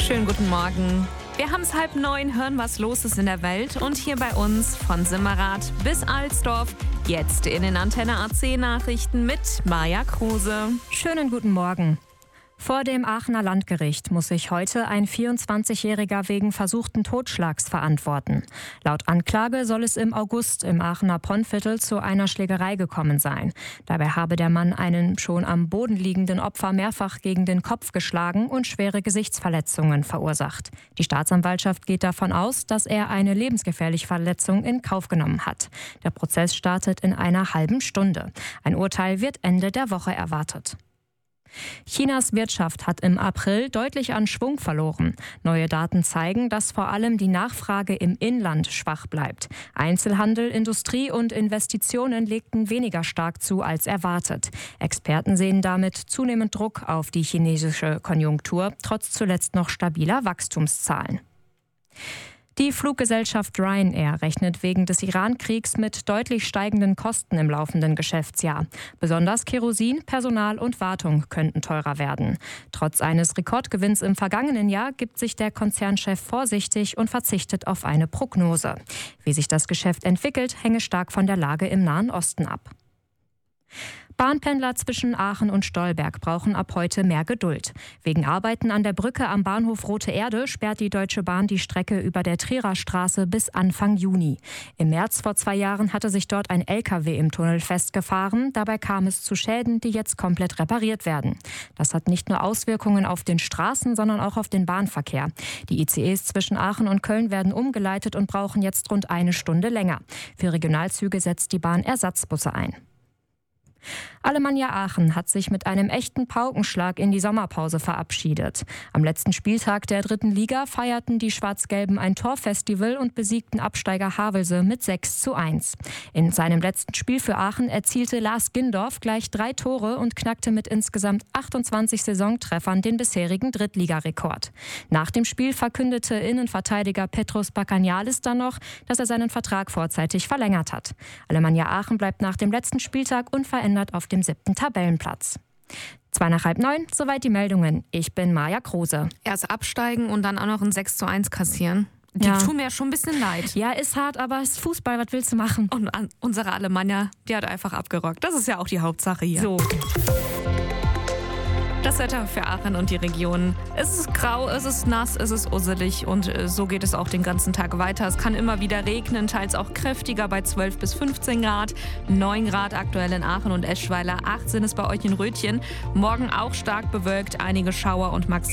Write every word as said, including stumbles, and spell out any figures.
Schönen guten Morgen. Wir haben es halb neun, hören, was los ist in der Welt. Und hier bei uns von Simmerath bis Alsdorf. Jetzt in den Antenne A C Nachrichten mit Maja Kruse. Schönen guten Morgen. Vor dem Aachener Landgericht muss sich heute ein vierundzwanzigjähriger wegen versuchten Totschlags verantworten. Laut Anklage soll es im August im Aachener Ponnviertel zu einer Schlägerei gekommen sein. Dabei habe der Mann einen schon am Boden liegenden Opfer mehrfach gegen den Kopf geschlagen und schwere Gesichtsverletzungen verursacht. Die Staatsanwaltschaft geht davon aus, dass er eine lebensgefährliche Verletzung in Kauf genommen hat. Der Prozess startet in einer halben Stunde. Ein Urteil wird Ende der Woche erwartet. Chinas Wirtschaft hat im April deutlich an Schwung verloren. Neue Daten zeigen, dass vor allem die Nachfrage im Inland schwach bleibt. Einzelhandel, Industrie und Investitionen legten weniger stark zu als erwartet. Experten sehen damit zunehmend Druck auf die chinesische Konjunktur, trotz zuletzt noch stabiler Wachstumszahlen. Die Fluggesellschaft Ryanair rechnet wegen des Iran-Kriegs mit deutlich steigenden Kosten im laufenden Geschäftsjahr. Besonders Kerosin, Personal und Wartung könnten teurer werden. Trotz eines Rekordgewinns im vergangenen Jahr gibt sich der Konzernchef vorsichtig und verzichtet auf eine Prognose. Wie sich das Geschäft entwickelt, hänge stark von der Lage im Nahen Osten ab. Bahnpendler zwischen Aachen und Stolberg brauchen ab heute mehr Geduld. Wegen Arbeiten an der Brücke am Bahnhof Rote Erde sperrt die Deutsche Bahn die Strecke über der Trierer Straße bis Anfang Juni. Im März vor zwei Jahren hatte sich dort ein L K W im Tunnel festgefahren. Dabei kam es zu Schäden, die jetzt komplett repariert werden. Das hat nicht nur Auswirkungen auf den Straßen, sondern auch auf den Bahnverkehr. Die I C Es zwischen Aachen und Köln werden umgeleitet und brauchen jetzt rund eine Stunde länger. Für Regionalzüge setzt die Bahn Ersatzbusse ein. Alemannia Aachen hat sich mit einem echten Paukenschlag in die Sommerpause verabschiedet. Am letzten Spieltag der dritten Liga feierten die Schwarz-Gelben ein Torfestival und besiegten Absteiger Havelse mit sechs zu eins. In seinem letzten Spiel für Aachen erzielte Lars Gindorf gleich drei Tore und knackte mit insgesamt achtundzwanzig Saisontreffern den bisherigen Drittligarekord. Nach dem Spiel verkündete Innenverteidiger Petros Bakagnalis dann noch, dass er seinen Vertrag vorzeitig verlängert hat. Alemannia Aachen bleibt nach dem letzten Spieltag unverändert auf dem siebten Tabellenplatz. Zwei nach halb neun, soweit die Meldungen. Ich bin Maja Kruse. Erst absteigen und dann auch noch ein sechs zu eins kassieren. Die Ja. tun mir ja schon ein bisschen leid. Ja, ist hart, aber es ist Fußball, was willst du machen? Und an, unsere Alemannia, die hat einfach abgerockt. Das ist ja auch die Hauptsache hier. So. Das Wetter für Aachen und die Region. Es ist grau, es ist nass, es ist usselig und äh, so geht es auch den ganzen Tag weiter. Es kann immer wieder regnen, teils auch kräftiger bei zwölf bis fünfzehn Grad. neun Grad aktuell in Aachen und Eschweiler, acht sind es bei euch in Rötchen. Morgen auch stark bewölkt, einige Schauer und maximal